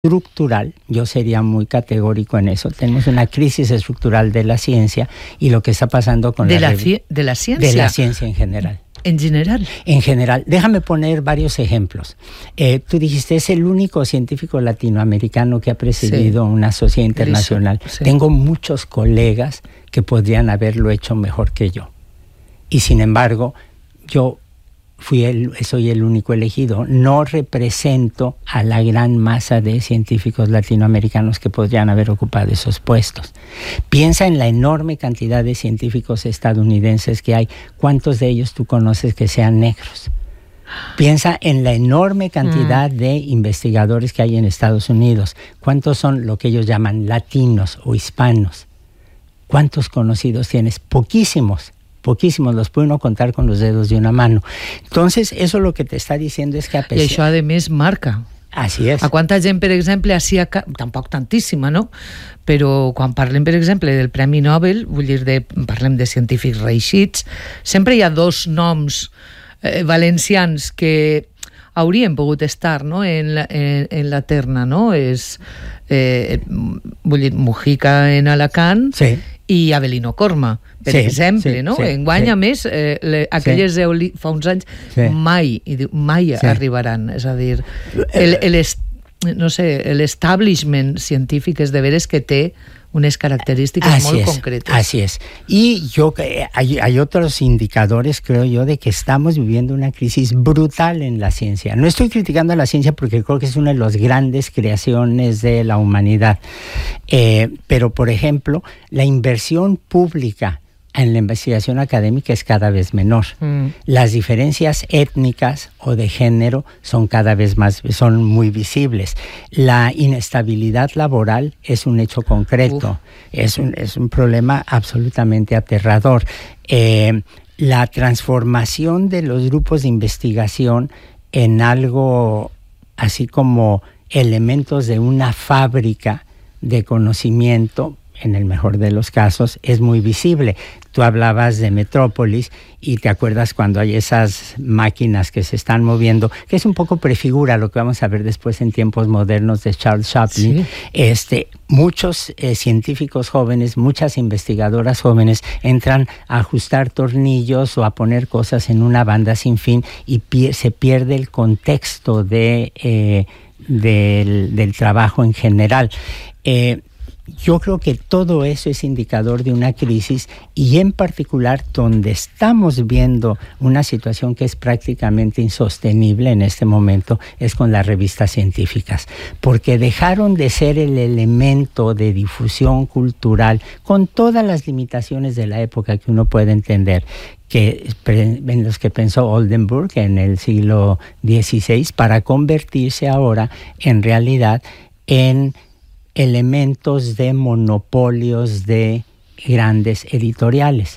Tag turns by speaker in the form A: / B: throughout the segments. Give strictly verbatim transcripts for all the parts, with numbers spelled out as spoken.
A: estructural, yo sería muy categórico en eso. Tenemos una crisis estructural de la ciencia y lo que está pasando con
B: de
A: la,
B: la, ci- de la ciencia.
A: De la ciencia en general.
B: En general.
A: En general. Déjame poner varios ejemplos. Eh, tú dijiste, es el único científico latinoamericano que ha presidido sí. una sociedad internacional. Sí. Tengo muchos colegas que podrían haberlo hecho mejor que yo. Y sin embargo, yo fui el, soy el único elegido. No represento a la gran masa de científicos latinoamericanos que podrían haber ocupado esos puestos. Piensa en la enorme cantidad de científicos estadounidenses que hay. ¿Cuántos de ellos tú conoces que sean negros? Piensa en la enorme cantidad mm. de investigadores que hay en Estados Unidos. ¿Cuántos son lo que ellos llaman latinos o hispanos? ¿Cuántos conocidos tienes? Poquísimos. Poquísimos, los puede uno contar con los dedos de una mano. Entonces, eso lo que te está diciendo es que a pesar...
B: I això, a més, marca.
A: Així és.
B: A quanta gent, per exemple, ací, tampoc tantíssima, no? Però quan parlem, per exemple, del Premi Nobel, vull dir, de, parlem de científics reeixits, sempre hi ha dos noms eh, valencians que haurien pogut estar, no?, en la, en, en la terna, no? És, eh, vull dir, Mujica en Alacant... Sí. I Avelino Corma, per sí, exemple, sí, no? Sí, Enguany, sí. a més, eh, le, aquelles sí. eoli, fa uns anys, sí. mai, mai sí. arribaran. És a dir, el, el, no sé, l'establishment científic és de veres que té unas características así muy
A: es,
B: concretas.
A: Así es. Y yo hay, hay otros indicadores, creo yo, de que estamos viviendo una crisis brutal en la ciencia. No estoy criticando a la ciencia porque creo que es una de las grandes creaciones de la humanidad. Eh, pero, por ejemplo, la inversión pública en la investigación académica es cada vez menor. Mm. Las diferencias étnicas o de género son cada vez más, son muy visibles. La inestabilidad laboral es un hecho concreto. Es un, es un problema absolutamente aterrador. Eh, la transformación de los grupos de investigación en algo así como elementos de una fábrica de conocimiento, en el mejor de los casos, es muy visible. Tú hablabas de Metrópolis y te acuerdas cuando hay esas máquinas que se están moviendo, que es un poco prefigura lo que vamos a ver después en tiempos modernos de Charles Chaplin. Sí. Este, muchos eh, científicos jóvenes, muchas investigadoras jóvenes entran a ajustar tornillos o a poner cosas en una banda sin fin y pie- se pierde el contexto de, eh, del, del trabajo en general. Eh, Yo creo que todo eso es indicador de una crisis y en particular donde estamos viendo una situación que es prácticamente insostenible en este momento es con las revistas científicas, porque dejaron de ser el elemento de difusión cultural con todas las limitaciones de la época que uno puede entender, que en los que pensó Oldenburg en el siglo dieciséis, para convertirse ahora en realidad en elementos de monopolios de grandes editoriales.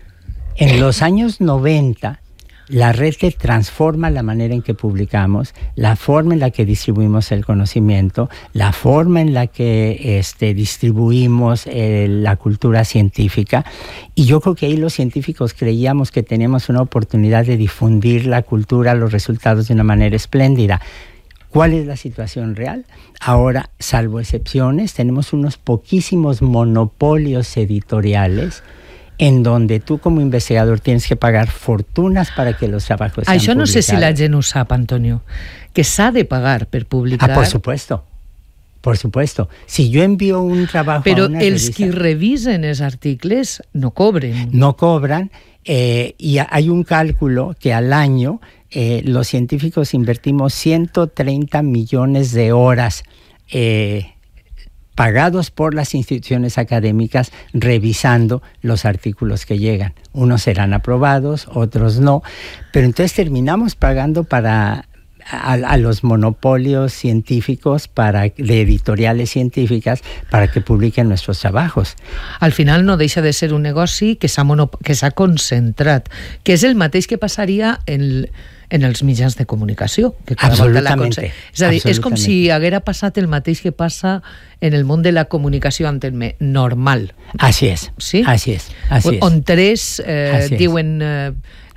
A: En los años noventa, la red te transforma la manera en que publicamos, la forma en la que distribuimos el conocimiento, la forma en la que este, distribuimos eh, la cultura científica. Y yo creo que ahí los científicos creíamos que teníamos una oportunidad de difundir la cultura, los resultados de una manera espléndida. ¿Cuál es la situación real? Ahora, salvo excepciones, tenemos unos poquísimos monopolios editoriales en donde tú como investigador tienes que pagar fortunas para que los trabajos sean
B: Això no
A: publicados.
B: sé si la gent ho sap, Antonio, que s'ha de pagar per publicar.
A: Ah, por supuesto. Por supuesto. Si yo envío un trabajo
B: Pero
A: a una
B: els
A: revista,
B: qui revisen els articles no cobren.
A: No cobran, eh, y hay un cálculo que al año Eh, los científicos invertimos ciento treinta millones de horas eh, pagados por las instituciones académicas revisando los artículos que llegan. Unos serán aprobados, otros no, pero entonces terminamos pagando para a, a los monopolios científicos, para, de editoriales científicas, para que publiquen nuestros trabajos.
B: Al final no deixa de ser un negoci que s'ha monop- que s'ha concentrat, que és el mateix que passaria en, en els mitjans de comunicació. Que cada volta la conce- és a dir, és com si haguera passat el mateix que passa en el món de la comunicació, entenc-me, normal.
A: Así es,
B: ¿sí?
A: así es, así es.
B: On tres eh, diuen... Eh,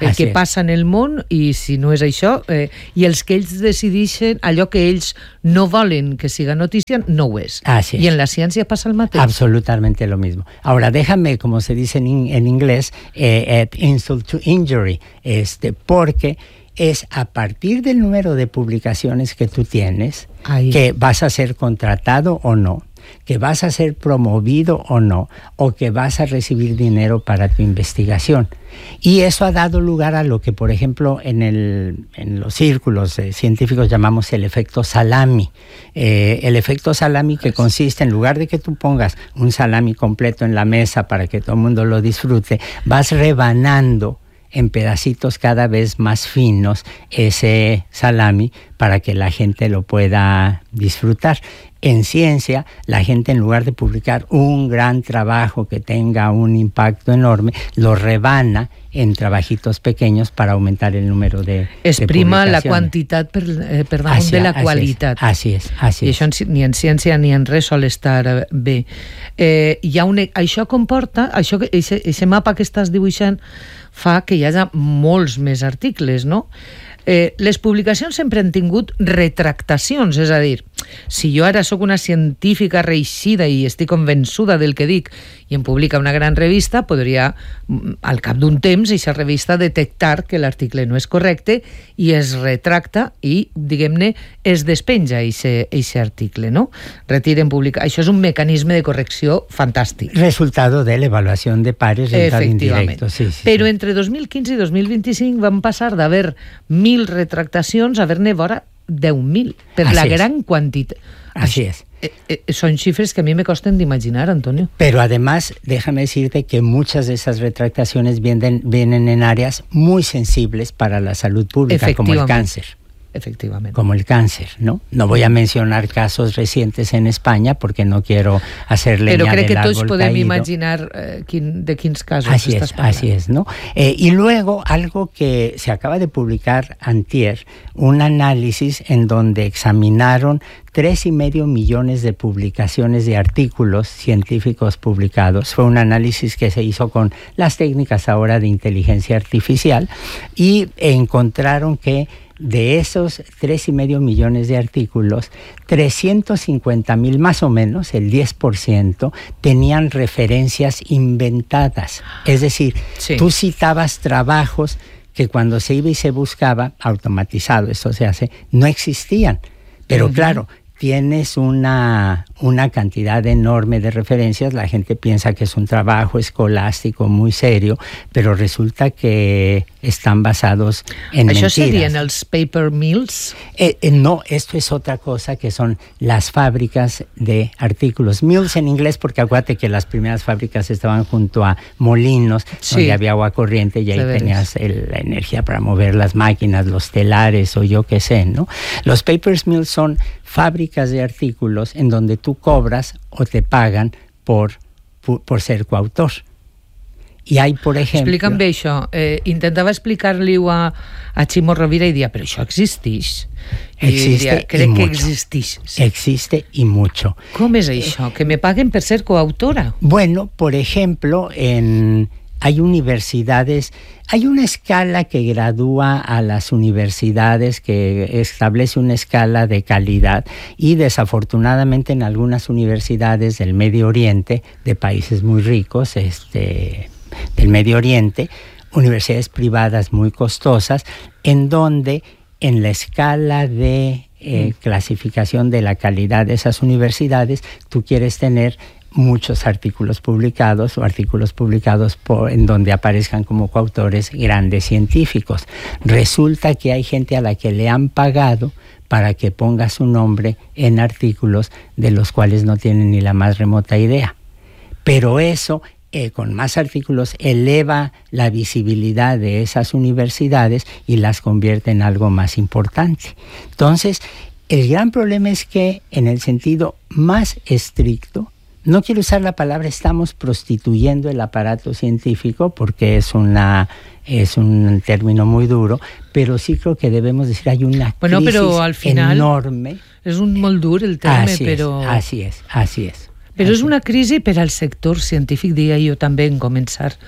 B: el
A: Así
B: que
A: és.
B: passa en el món, i si no és això, eh, i els que ells decideixen, allò que ells no volen que siga notícia, no ho és.
A: Así es.
B: I en la ciència passa el mateix.
A: Absolutamente lo mismo. Ahora, déjame, como se dice en, in- en inglés, eh, add insult to injury, este, porque es a partir del número de publicaciones que tú tienes
B: Ahí.
A: que vas a ser contratado o no, que vas a ser promovido o no, o que vas a recibir dinero para tu investigación. Y eso ha dado lugar a lo que, por ejemplo, en, el, en los círculos eh, científicos llamamos el efecto salami. Eh, el efecto salami, que consiste, en lugar de que tú pongas un salami completo en la mesa para que todo el mundo lo disfrute, vas rebanando en pedacitos cada vez más finos ese salami para que la gente lo pueda disfrutar. En ciencia, la gente, en lugar de publicar un gran trabajo que tenga un impacto enorme, lo rebana en trabajitos pequeños para aumentar el número de,
B: Exprima
A: de
B: la
A: publicaciones.
B: quantitat per, eh, per damunt
A: Así-
B: de la
A: así es,
B: qualitat.
A: Así es, así
B: I
A: es.
B: això en ci- ni en ciència ni en res sol estar eh, bé. Eh, hi ha un, això comporta, això que aquest mapa que estàs dibuixant fa que hi hagi molts més articles, no? Eh, les publicacions sempre han tingut retractacions, és a dir, si jo ara sóc una científica reeixida i estic convençuda del que dic i em publica una gran revista, podria, mm, al cap d'un temps, aquesta revista detectar que l'article no és correcte i es retracta i, diguem-ne, es despenja aquest article, no? Retiren publicar. Això és un mecanisme de correcció fantàstic.
A: Resultado de la evaluación de pares, resultado
B: Efectivament.
A: indirecto. Sí, sí,
B: Però
A: sí.
B: entre dos mil quinze i dos mil vint-i-cinc van passar d'haver mil retractacions a haver-ne vora deu mil, per
A: Así
B: la
A: es.
B: gran quantitat.
A: Así es.
B: Eh, eh, son xifres que a mí me costen de imaginar, Antonio.
A: Pero además, déjame decirte que muchas de esas retractaciones vienen, vienen en áreas muy sensibles para la salud pública, como el
B: Efectivamente.
A: cáncer.
B: Efectivamente.
A: Como el cáncer, ¿no? No voy a mencionar casos recientes en España porque no quiero hacer leña
B: Però crec
A: del
B: que tots
A: árbol
B: podem
A: caído.
B: imaginar eh, quin, de quins casos
A: Así
B: estàs
A: es,
B: parlant.
A: así es, ¿no? Eh, y luego algo que se acaba de publicar antier, un análisis en donde examinaron tres y medio millones de publicaciones de artículos científicos publicados. Fue un análisis que se hizo con las técnicas ahora de inteligencia artificial y encontraron que de esos tres y medio millones de artículos, trescientos cincuenta mil más o menos, el diez por ciento, tenían referencias inventadas. Es decir,
B: Sí.
A: tú citabas trabajos que cuando se iba y se buscaba, automatizado, eso se hace, no existían. Pero
B: Ujú.
A: claro, tienes una, una cantidad enorme de referencias, la gente piensa que es un trabajo escolástico muy serio, pero resulta que están basados en
B: Això
A: mentiras.
B: serien els paper mills?
A: Eh, eh, no, esto es otra cosa, que son las fábricas de artículos. Mills en inglés, porque acuérdate que las primeras fábricas estaban junto a molinos,
B: Sí.
A: donde había agua corriente y ahí
B: De veras.
A: tenías el- la energía para mover las máquinas, los telares o yo qué sé, ¿no? Los paper mills son fábricas de artículos en donde tú cobras o te pagan por, por, por ser coautor. Y hay, por ejemplo...
B: Explica'm bé això. Eh, intentava explicar-li-ho a, a Ximo Rovira i dia, però això existeix? I
A: Existe
B: dia,
A: y
B: crec que
A: mucho.
B: existeix. Sí.
A: Existe y mucho.
B: Com és això? Que me paguen per ser coautora?
A: Bueno, por ejemplo, en, hay universidades, hay una escala que gradúa a las universidades, que establece una escala de calidad, y desafortunadamente en algunas universidades del Medio Oriente, de países muy ricos, este, del Medio Oriente, universidades privadas muy costosas, en donde en la escala de eh, clasificación de la calidad de esas universidades, tú quieres tener muchos artículos publicados o artículos publicados por, en donde aparezcan como coautores grandes científicos. Resulta que hay gente a la que le han pagado para que ponga su nombre en artículos de los cuales no tienen ni la más remota idea. Pero eso, eh, con más artículos, eleva la visibilidad de esas universidades y las convierte en algo más importante. Entonces, el gran problema es que, en el sentido más estricto, no quiero usar la palabra estamos prostituyendo el aparato científico porque es una es un término muy duro, pero sí creo que debemos decir hay una
B: Bueno,
A: crisis
B: però al final
A: enorme.
B: és un molt dur el terme,
A: Así
B: però...
A: es, así es, así es.
B: Però
A: así
B: és una crisi per al sector científic, diria jo també en començar.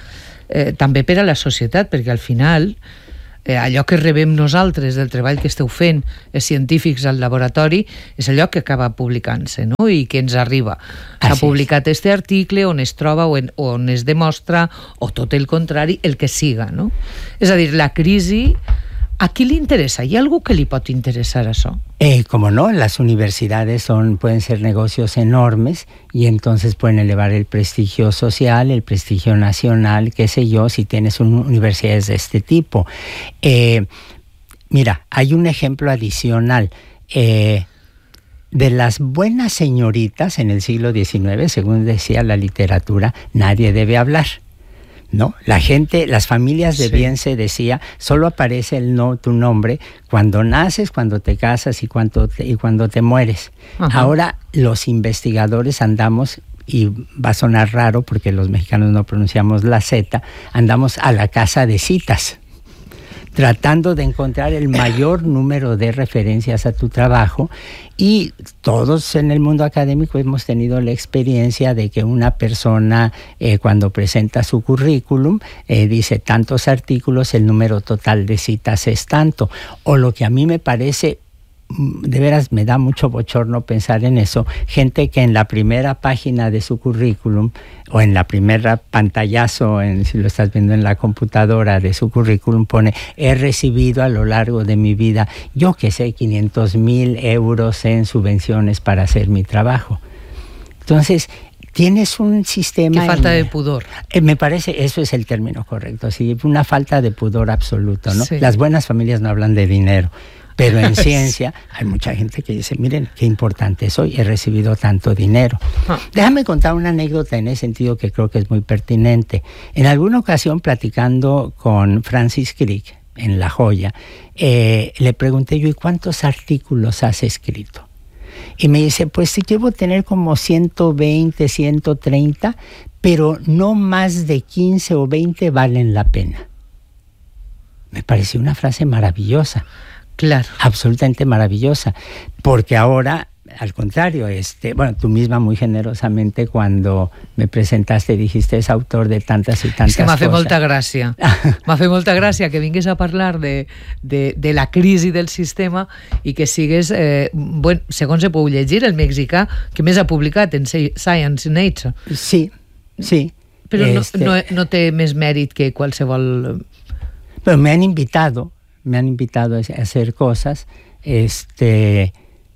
B: eh, també per a la societat, perquè al final eh, allò que rebem nosaltres del treball que esteu fent, els científics al laboratori, és allò que acaba publicant-se, no? I que ens arriba. S'ha publicat este article on es troba o en, on es demostra, o tot el contrari, el que siga, no? És a dir, la crisi, ¿a qui li interessa? ¿Hi ha algú que li pot interessar això?
A: Eh, como no, las universidades son, pueden ser negocios enormes y entonces pueden elevar el prestigio social, el prestigio nacional, qué sé yo, si tienes un, universidades de este tipo. Eh, mira, hay un ejemplo adicional. Eh, de las buenas señoritas en el siglo diecinueve, según decía la literatura, nadie debe hablar. ¿No? La gente, las familias de sí. bien se decía, solo aparece el no, tu nombre cuando naces, cuando te casas y cuando te, y cuando te mueres. Ajá. Ahora los investigadores andamos, y va a sonar raro porque los mexicanos no pronunciamos la Z, andamos a la casa de citas, tratando de encontrar el mayor número de referencias a tu trabajo, y todos en el mundo académico hemos tenido la experiencia de que una persona eh, cuando presenta su currículum eh, dice tantos artículos, el número total de citas es tanto, o lo que a mí me parece, de veras me da mucho bochorno pensar en eso, gente que en la primera página de su currículum o en la primera pantallazo, en, si lo estás viendo en la computadora de su currículum, pone he recibido a lo largo de mi vida, yo que sé, quinientos mil euros en subvenciones para hacer mi trabajo. Entonces, tienes un sistema...
B: Qué falta
A: en,
B: de pudor.
A: Eh, me parece, eso es el término correcto, sí, una falta de pudor absoluto, ¿no? Sí. Las buenas familias no hablan de dinero. Pero en ciencia hay mucha gente que dice, miren, qué importante soy, he recibido tanto dinero. Ah. Déjame contar una anécdota en ese sentido que creo que es muy pertinente. En alguna ocasión, platicando con Francis Crick en La Joya, eh, le pregunté yo, ¿y cuántos artículos has escrito? Y me dice, pues sí, llevo tener como ciento veinte, ciento treinta, pero no más de quince o veinte valen la pena. Me pareció una frase maravillosa.
B: Claro.
A: Absolutamente maravillosa, porque ahora, al contrario, este, bueno, tú misma muy generosamente cuando me presentaste dijiste es autor de tantas y tantas coses.
B: És que m'ha fet molta gràcia, m'ha fet molta gràcia que vingués a parlar de, de, de la crisi del sistema i que sigues, eh, bueno, segons se pot llegir, el mexicà que més ha publicat en Science and Nature.
A: Sí, sí.
B: Però este... no, no, no té més mèrit que qualsevol...
A: Però me han invitado me han invitado a hacer cosas, este,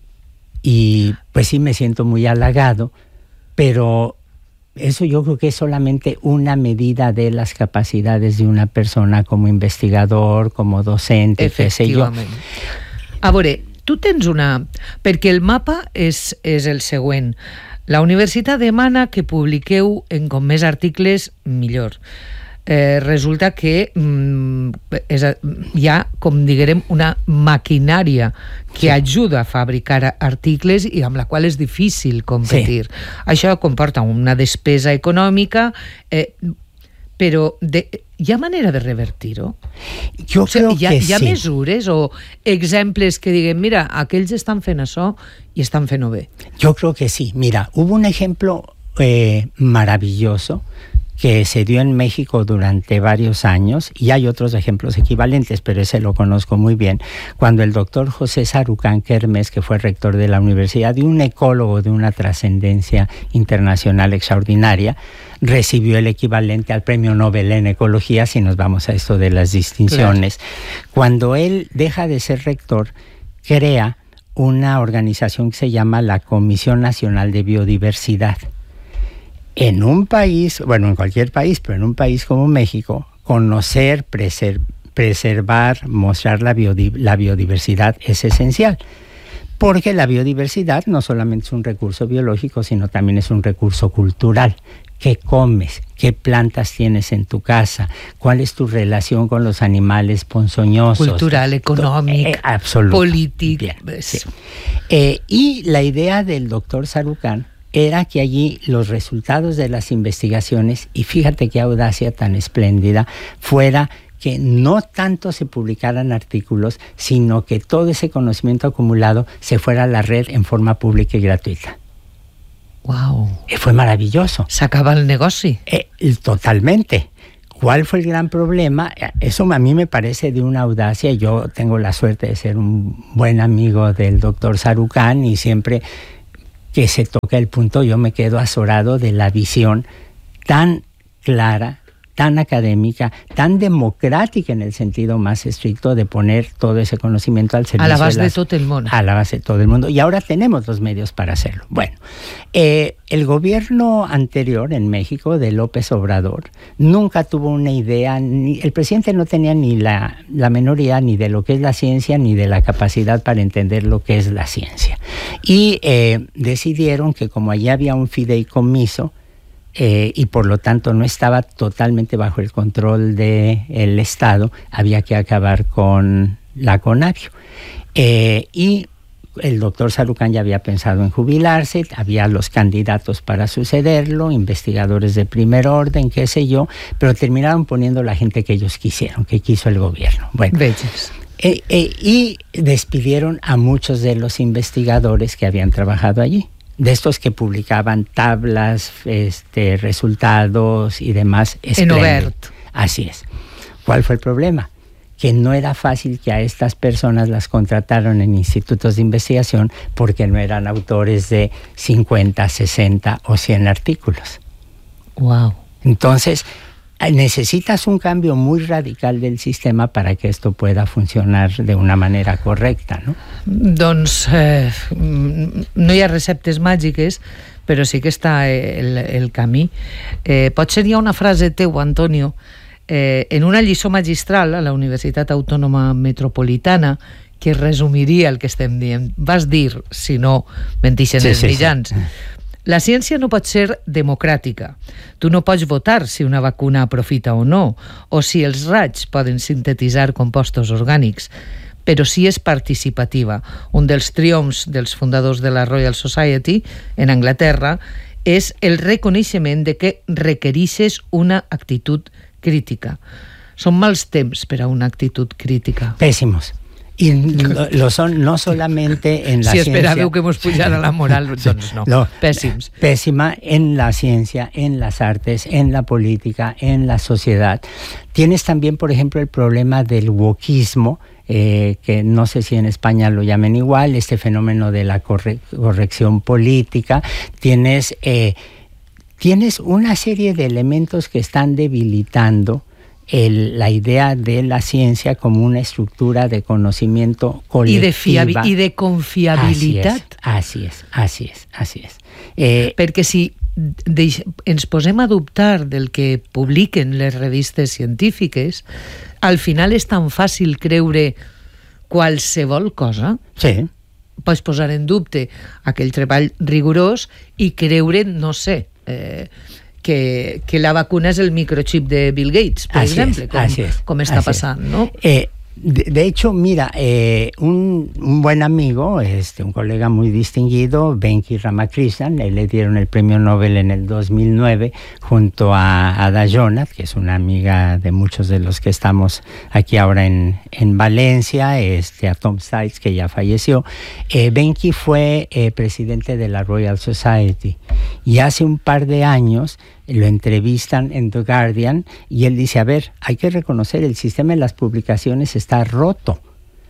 A: y pues sí me siento muy halagado, pero eso yo creo que es solamente una medida de las capacidades de una persona como investigador, como docente, qué sé yo.
B: A veure, tu tens una... Perquè el mapa és, és el següent. La universitat demana que publiqueu en com més articles, millor. Eh, resulta que mm, és, hi ha, com diguem, una maquinària que sí. ajuda a fabricar articles i amb la qual és difícil competir. Sí. Això comporta una despesa econòmica, eh, però de, hi ha manera de revertir-ho?
A: Jo
B: o sigui,
A: crec
B: hi ha,
A: que
B: hi ha
A: sí.
B: mesures o exemples que diguen, mira, aquells estan fent això i estan fent-ho bé?
A: Jo crec que sí. Mira, hubo un ejemplo eh, maravilloso que se dio en México durante varios años, y hay otros ejemplos equivalentes, pero ese lo conozco muy bien, cuando el doctor José Sarucán Kermes, que fue rector de la universidad y un ecólogo de una trascendencia internacional extraordinaria, recibió el equivalente al premio Nobel en ecología, si nos vamos a esto de las distinciones. Claro. Cuando él deja de ser rector, crea una organización que se llama la Comisión Nacional de Biodiversidad. En un país, bueno, en cualquier país, pero en un país como México, conocer, preser, preservar, mostrar la, biodi, la biodiversidad es esencial. Porque la biodiversidad no solamente es un recurso biológico, sino también es un recurso cultural. ¿Qué comes? ¿Qué plantas tienes en tu casa? ¿Cuál es tu relación con los animales ponzoñosos?
B: Cultural, económico, eh,
A: absoluto.
B: Político.
A: Sí. Eh, y la idea del doctor Sarucán era que allí los resultados de las investigaciones, y fíjate qué audacia tan espléndida, fuera que no tanto se publicaran artículos, sino que todo ese conocimiento acumulado se fuera a la red en forma pública y gratuita.
B: Wow.
A: Eh, fue maravilloso.
B: S'acaba el negoci.
A: Eh, totalmente. ¿Cuál fue el gran problema? Eso a mí me parece de una audacia. Yo tengo la suerte de ser un buen amigo del doctor Sarucán y siempre que se toca el punto yo me quedo azorado de la visión tan clara, tan académica, tan democrática en el sentido más estricto de poner todo ese conocimiento al servicio
B: a la base
A: de, las,
B: de todo el mundo.
A: A la base de todo el mundo. Y ahora tenemos los medios para hacerlo. Bueno, eh, el gobierno anterior en México de López Obrador nunca tuvo una idea, ni, el presidente no tenía ni la, la menor idea ni de lo que es la ciencia ni de la capacidad para entender lo que es la ciencia. Y eh, decidieron que como allá había un fideicomiso, Eh, y por lo tanto no estaba totalmente bajo el control del Estado, había que acabar con la Conavio. Eh, y el doctor Sarucán ya había pensado en jubilarse, había los candidatos para sucederlo, investigadores de primer orden, qué sé yo, pero terminaron poniendo la gente que ellos quisieron, que quiso el gobierno. Bueno, eh, eh, y despidieron a muchos de los investigadores que habían trabajado allí. De estos que publicaban tablas, este, resultados y demás.
B: En Oberto.
A: Así es. ¿Cuál fue el problema? Que no era fácil que a estas personas las contrataron en institutos de investigación porque no eran autores de cincuenta, sesenta o cien artículos.
B: Wow.
A: Entonces, necesitas un cambio muy radical del sistema para que esto pueda funcionar de una manera correcta, no?
B: Doncs eh, no hi ha receptes màgiques, però sí que està el, el camí. Eh, potser hi ha una frase teu, Antonio, eh, en una lliçó magistral a la Universitat Autònoma Metropolitana que resumiria el que estem dient. Vas dir, si no mentixen sí, els sí, mitjans, sí. La ciència no pot ser democràtica. Tu no pots votar si una vacuna aprofita o no, o si els raigs poden sintetitzar compostos orgànics, però sí és participativa. Un dels triomfs dels fundadors de la Royal Society en Anglaterra és el reconeixement de que requereixes una actitud crítica. Són mals temps per a una actitud crítica.
A: Pèssimos. Y lo, lo son no solamente en la
B: si
A: ciencia...
B: Si esperàveu que mos pujara la moral, doncs no.
A: no.
B: Pèssims.
A: Pésima en la ciencia, en las artes, en la política, en la sociedad. Tienes también, por ejemplo, el problema del wokismo, eh, que no sé si en España lo llamen igual, este fenómeno de la corre corrección política. Tienes, eh, tienes una serie de elementos que están debilitando El, la idea de la ciencia como una estructura de conocimiento colectiva.
B: I de, i de confiabilitat.
A: Así es, así es, así es. Eh,
B: Perquè si deix, ens posem a dubtar del que publiquen les revistes científiques, al final és tan fàcil creure qualsevol cosa.
A: Sí.
B: Pots posar en dubte aquell treball rigorós i creure, no sé... Eh, Que, que la vacuna és el microchip de Bill Gates, per
A: así
B: exemple,
A: es,
B: com,
A: es,
B: com està passant, no?
A: Eh, de, de hecho, mira, eh, un, un buen amigo, este, un colega muy distinguido, Venki Ramakrishnan, él le dieron el premio Nobel en el dos mil nueve junto a Ada Jonath, que es una amiga de muchos de los que estamos aquí ahora en, en Valencia, este, a Tom Stites, que ya falleció. Eh, Venki fue eh, presidente de la Royal Society y hace un par de años lo entrevistan en The Guardian y él dice, a ver, hay que reconocer, el sistema de las publicaciones está roto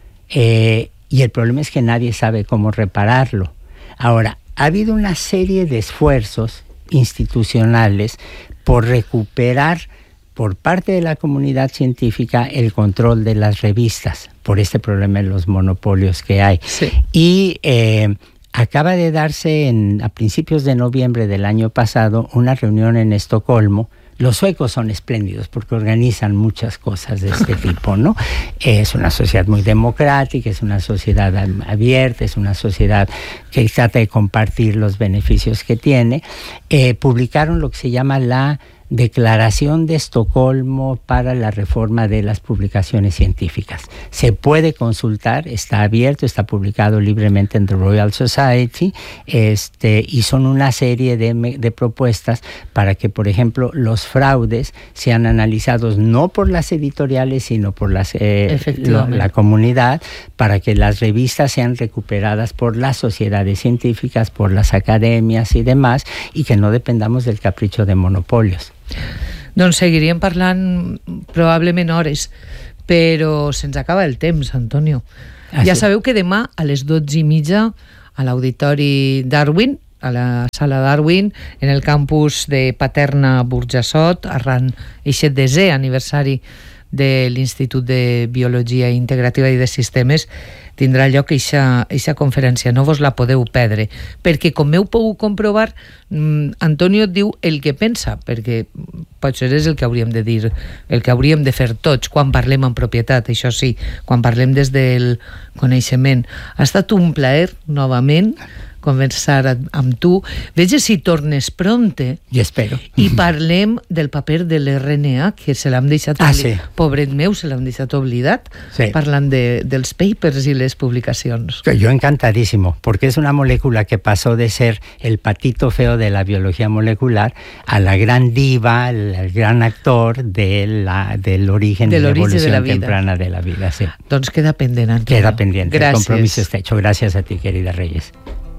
A: eh, y el problema es que nadie sabe cómo repararlo. Ahora, ha habido una serie de esfuerzos institucionales por recuperar por parte de la comunidad científica el control de las revistas por este problema de los monopolios que hay.
B: Sí.
A: Y eh, acaba de darse en, a principios de noviembre del año pasado una reunión en Estocolmo. Los suecos son espléndidos porque organizan muchas cosas de este tipo, ¿no? Es una sociedad muy democrática, es una sociedad abierta, es una sociedad que trata de compartir los beneficios que tiene. Eh, publicaron lo que se llama la Declaración de Estocolmo para la reforma de las publicaciones científicas. Se puede consultar, está abierto, está publicado libremente en The Royal Society, este, y son una serie de, de propuestas para que, por ejemplo, los fraudes sean analizados no por las editoriales, sino por las, eh, lo, la comunidad, para que las revistas sean recuperadas por las sociedades científicas, por las academias y demás, y que no dependamos del capricho de monopolios.
B: Doncs seguiríem parlant probablement hores, però se'ns acaba el temps, Antonio. Ah, ja sí. Sabeu que demà a les dotze i mitja a l'Auditori Darwin, a la sala Darwin, en el campus de Paterna Burjassot, arran aquest desè aniversari de l'Institut de Biologia Integrativa i de Sistemes, tindrà lloc aquesta conferència. No vos la podeu perdre, perquè com heu pogut comprovar, Antonio diu el que pensa, perquè potser és el que hauríem de dir, el que hauríem de fer tots quan parlem en propietat, això sí, quan parlem des del coneixement. Ha estat un plaer, novament, conversar amb tu. Veja si tornes prompte.
A: I espero.
B: I parlem del paper de l'R N A, que se l'hem deixat
A: ah, sí.
B: pobret meu, se l'hem deixat oblidat,
A: sí.
B: parlant de, dels papers i les publicacions.
A: Yo encantadísimo, porque es una molécula que pasó de ser el patito feo de la biología molecular a la gran diva, el, el gran actor de la, del origen de la evolución de la temprana de la vida. Sí.
B: Doncs queda pendent, Antonio.
A: Queda pendiente.
B: Gràcies.
A: El compromiso está hecho. Gracias a ti, querida Reyes.